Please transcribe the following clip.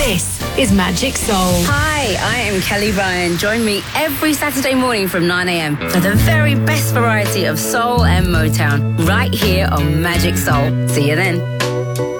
This is Magic Soul. Hi, I am Kelly Ryan. Join me every Saturday morning from 9 a.m. for the very best variety of soul and Motown right here on Magic Soul. See you then.